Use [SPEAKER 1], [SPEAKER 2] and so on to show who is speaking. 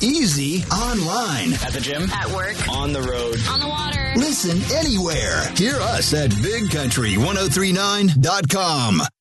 [SPEAKER 1] easy online.
[SPEAKER 2] At the gym.
[SPEAKER 3] At work.
[SPEAKER 2] On the road.
[SPEAKER 3] On the water.
[SPEAKER 1] Listen anywhere. Hear us at BigCountry1039.com.